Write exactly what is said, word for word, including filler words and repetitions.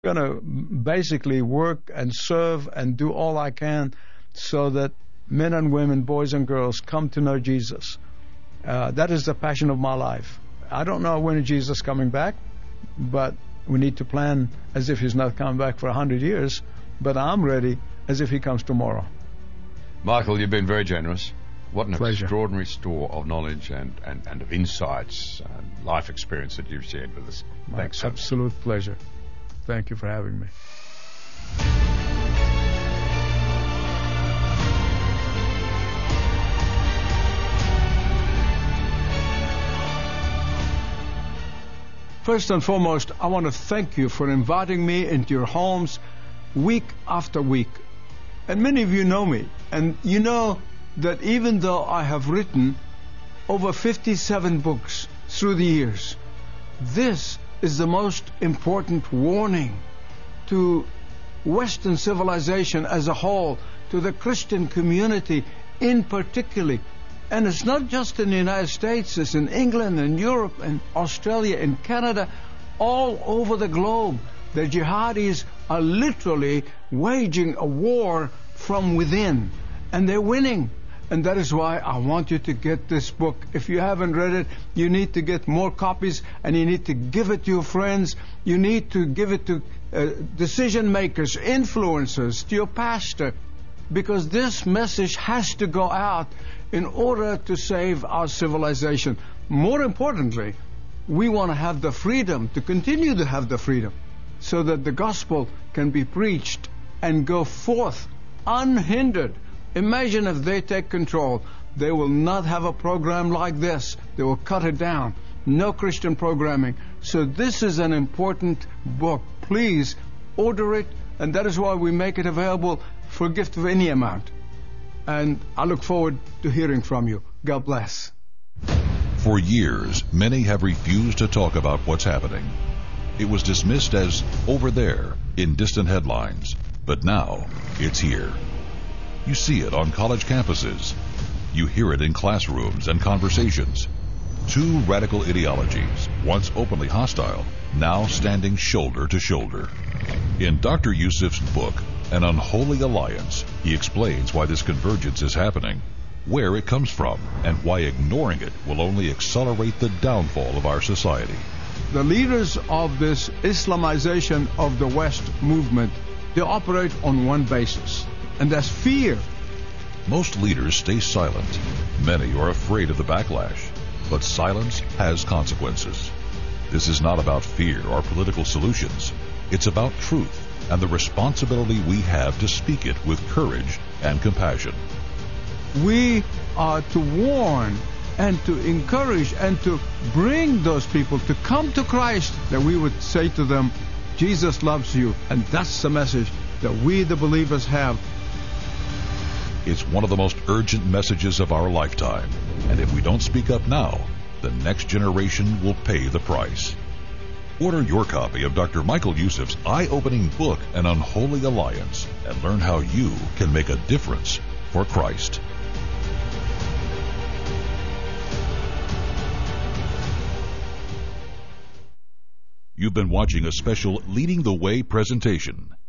going to basically work and serve and do all I can so that men and women, boys and girls, come to know Jesus. Uh, that is the passion of my life. I don't know when Jesus is coming back, but we need to plan as if he's not coming back for a hundred years, but I'm ready as if he comes tomorrow. Michael, you've been very generous. What an Pleasure. extraordinary store of knowledge and, and, and of insights and life experience that you've shared with us. My Thanks so much. absolute pleasure. Thank you for having me. First and foremost, I want to thank you for inviting me into your homes week after week. And many of you know me, and you know that even though I have written over fifty-seven books through the years, this is the most important warning to Western civilization as a whole, to the Christian community in particular. And it's not just in the United States, it's in England and Europe and Australia and Canada, all over the globe. The jihadis are literally waging a war from within, and they're winning. And that is why I want you to get this book. If you haven't read it, you need to get more copies, and you need to give it to your friends. You need to give it to uh, decision makers, influencers, to your pastor, because this message has to go out in order to save our civilization. More importantly, we want to have the freedom, to continue to have the freedom, so that the gospel can be preached and go forth unhindered. Imagine if they take control. They will not have a program like this. They will cut it down. No Christian programming. So this is an important book. Please order it, and that is why we make it available for a gift of any amount. And I look forward to hearing from you. God bless. For years, many have refused to talk about what's happening. It was dismissed as over there in distant headlines, but now it's here. You see it on college campuses. You hear it in classrooms and conversations. Two radical ideologies, once openly hostile, now standing shoulder to shoulder. In Doctor Yusuf's book, An Unholy Alliance, he explains why this convergence is happening, where it comes from, and why ignoring it will only accelerate the downfall of our society. The leaders of this Islamization of the West movement, they operate on one basis, and that's fear. Most leaders stay silent. Many are afraid of the backlash, but silence has consequences. This is not about fear or political solutions. It's about truth and the responsibility we have to speak it with courage and compassion. We are to warn and to encourage and to bring those people to come to Christ, that we would say to them, Jesus loves you. And that's the message that we, the believers, have. It's one of the most urgent messages of our lifetime. And if we don't speak up now, the next generation will pay the price. Order your copy of Doctor Michael Yusuf's eye-opening book, An Unholy Alliance, and learn how you can make a difference for Christ. You've been watching a special Leading the Way presentation.